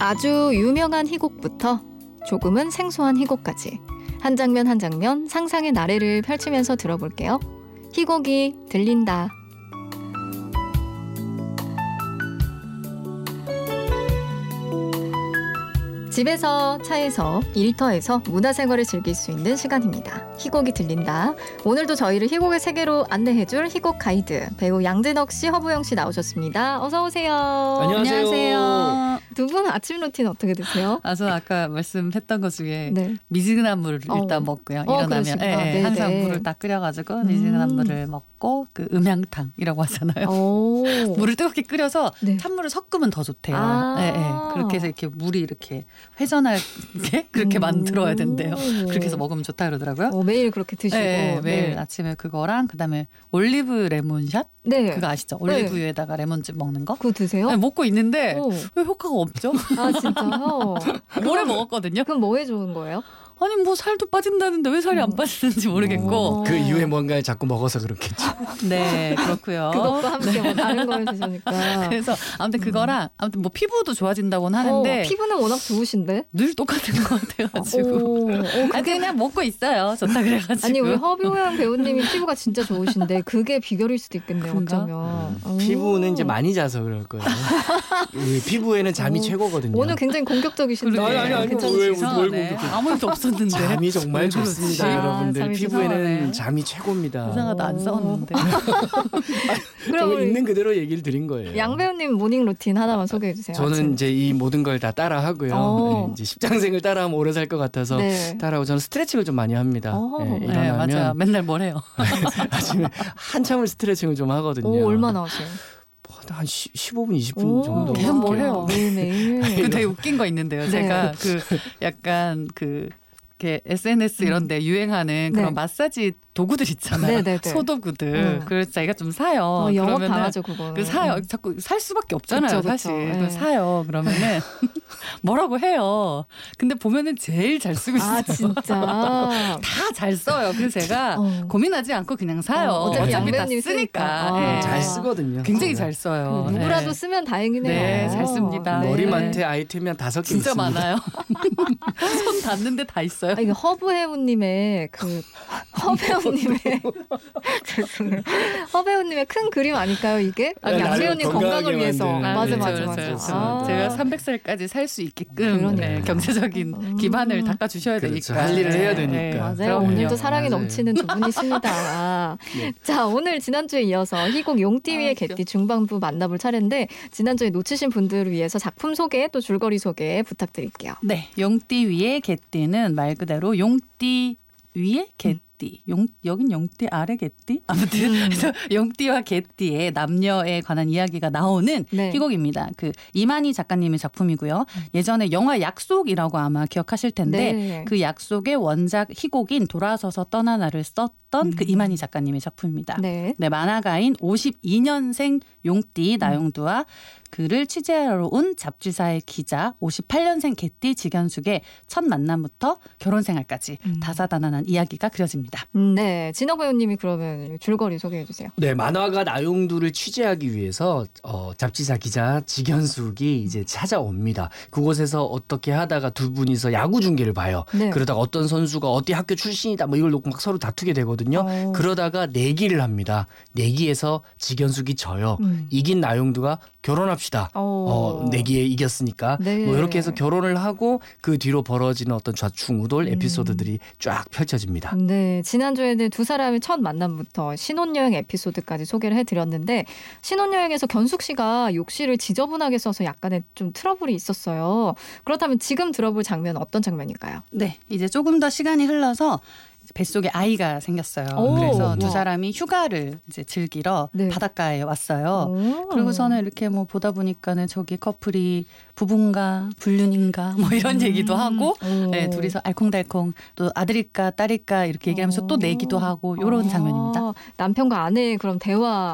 아주 유명한 희곡부터 조금은 생소한 희곡까지 한 장면 한 장면 상상의 나래를 펼치면서 들어볼게요. 희곡이 들린다. 집에서, 차에서, 일터에서 문화생활을 즐길 수 있는 시간입니다. 희곡이 들린다. 오늘도 저희를 희곡의 세계로 안내해줄 희곡 가이드 배우 양진혁 씨, 허부영 씨 나오셨습니다. 어서 오세요. 안녕하세요. 두 분 아침 루틴 어떻게 드세요? 저는 아까 말씀했던 것 중에 네. 미지근한 물을 일단 먹고요. 일어나면 항상 물을 딱 끓여가지고 미지근한 물을 먹고 그 음양탕이라고 하잖아요. 물을 뜨겁게 끓여서 찬물을 섞으면 더 좋대요. 그렇게 해서 이렇게 물이 이렇게 회전하게 그렇게 만들어야 된대요. 그렇게 해서 먹으면 좋다 그러더라고요. 매일 그렇게 드시고. 매일 아침에 그거랑 그다음에 올리브 레몬샷? 그거 아시죠? 올리브유에다가 레몬즙 먹는 거? 그거 드세요? 먹고 있는데 왜 효과가 없죠? 아 진짜요? 오래 먹었거든요. 그럼 뭐에 좋은 거예요? 아니 뭐 살도 빠진다는데 왜 살이 안 빠지는지 모르겠고 그 이후에 뭔가를 자꾸 먹어서 그렇겠죠. 네 그렇고요. 그것과 함께 뭐 다른 걸 드시니까. 그래서 아무튼 그거랑 아무튼 뭐 피부도 좋아진다고는 하는데 피부는 워낙 좋으신데 늘 똑같은 것 같아가지고 그냥 먹고 있어요. 좋다 그래가지고. 아니 우리 허비호영 배우님이 피부가 진짜 좋으신데 그게 비결일 수도 있겠네요. 어쩌면 피부는 이제 많이 자서 그럴 거예요. 피부에는 잠이 최고거든요. 오늘 굉장히 공격적이신데. 아니 왜 공격해? 아무 일도 없었는데. 잠이 정말 좋습니다, 여러분들. 피부에는 잠이 최고입니다. 이상하다 안 싸웠는데. 그럼 있는 그대로 얘기를 드린 거예요. 양 배우님 모닝 루틴 하나만 소개해 주세요. 저는 이제 이 모든 걸 다 따라 하고요. 이제 십장생을 따라하면 오래 살 것 같아서 따라하고 저는 스트레칭을 좀 많이 합니다. 일어나면 맞아요. 맨날 뭘 해요? 아침에 한참을 스트레칭을 좀 하거든요. 얼마나 하세요? 한 15분, 20분 정도. 계속 뭘 해요? 매일매일. 그 되게 웃긴 거 있는데요. 제가 그 약간 그 SNS 이런 데 유행하는 그런 마사지 도구들 있잖아요. 소도구들. 그래서 자기가 좀 사요. 영업 당하죠, 그거. 사요. 자꾸 살 수밖에 없잖아요, 그쵸. 사실. 그래서 사요. 그러면은 뭐라고 해요. 근데 보면은 제일 잘 쓰고 있어요. 아, 진짜. 다 잘 써요. 그래서 제가 고민하지 않고 그냥 사요. 어차피 양 다 배우님 쓰니까. 잘 쓰거든요. 굉장히 잘 써요. 누구라도 쓰면 다행이네요. 네, 잘 씁니다. 머리맡에 아이템이 한 5개 진짜 있습니다. 많아요. 손 닿는데 다 있어요. 이게 허브해우님의 허배우님의 큰 그림 아닐까요 이게? 양배우님 건강을 위해서. 맞아. 제가 300살까지 살 수 있게끔 경제적인 기반을 닦아주셔야 되니까. 할 일을 해야 되니까. 맞아요. 오늘도 사랑이 넘치는 두 분이십니다. 자, 오늘 지난주에 이어서 희곡 용띠 위의 개띠 중반부 만나볼 차례인데 지난주에 놓치신 분들을 위해서 작품 소개 또 줄거리 소개 부탁드릴게요. 네, 용띠 위의 개띠는 말 그대로 용띠 위의 개띠. 여긴 용띠 아래 개띠? 아무튼 그래서 용띠와 개띠의 남녀에 관한 이야기가 나오는 희곡입니다. 그 이만희 작가님의 작품이고요. 예전에 영화 약속이라고 아마 기억하실 텐데 그 약속의 원작 희곡인 돌아서서 떠나나를 썼던 그 이만희 작가님의 작품입니다. 만화가인 52년생 용띠 나용두와 그를 취재하러 온 잡지사의 기자 58년생 개띠 직연숙의 첫 만남부터 결혼 생활까지 다사다난한 이야기가 그려집니다. 네, 진혁 배우님이 그러면 줄거리 소개해 주세요. 네, 만화가 나용두를 취재하기 위해서 잡지사 기자 직연숙이 이제 찾아옵니다. 그곳에서 어떻게 하다가 두 분이서 야구 중계를 봐요. 그러다가 어떤 선수가 어디 학교 출신이다 뭐 이걸 놓고 막 서로 다투게 되거든요. 그러다가 내기를 합니다. 내기에서 직연숙이 져요. 이긴 나용두가 결혼합시다. 내기에 이겼으니까. 뭐 이렇게 해서 결혼을 하고 그 뒤로 벌어지는 어떤 좌충우돌 에피소드들이 쫙 펼쳐집니다. 네, 지난주에는 두 사람의 첫 만남부터 신혼여행 에피소드까지 소개를 해드렸는데 신혼여행에서 견숙 씨가 욕실을 지저분하게 써서 약간의 좀 트러블이 있었어요. 그렇다면 지금 들어볼 장면은 어떤 장면일까요? 네, 이제 조금 더 시간이 흘러서 뱃속에 아이가 생겼어요. 그래서 두 사람이 휴가를 이제 즐기러 바닷가에 왔어요. 그리고서는 이렇게 뭐 보다 보니까는 저기 커플이 부부인가 불륜인가 뭐 이런 얘기도 하고 둘이서 알콩달콩 또 아들일까 딸일까 이렇게 얘기하면서 또 내기도 하고 이런 장면입니다. 남편과 아내의 그런 대화